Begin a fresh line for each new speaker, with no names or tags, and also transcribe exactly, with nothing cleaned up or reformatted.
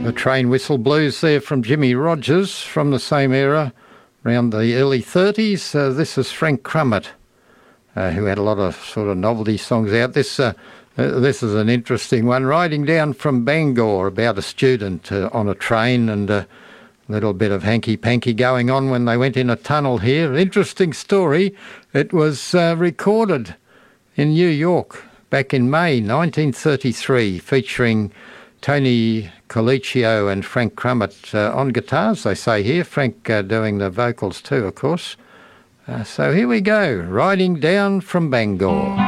The Train Whistle Blues there from Jimmy Rogers from the same era, around the early thirties. Uh, this is Frank Crumit, uh, who had a lot of sort of novelty songs out. This uh, uh, this is an interesting one. Riding down from Bangor, about a student uh, on a train, and a little bit of hanky-panky going on when they went in a tunnel here. Interesting story. It was uh, recorded in New York back in May nineteen thirty-three, featuring Tony Colicchio and Frank Crumit uh, on guitars, they say here. Frank uh, doing the vocals too, of course. Uh, so here we go, Riding Down from Bangor.